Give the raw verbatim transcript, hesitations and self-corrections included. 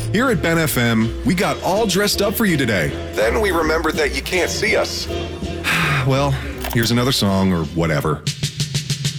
Here at Ben F M, we got all dressed up for you today. Then we remembered that you can't see us. Well, here's another song or whatever.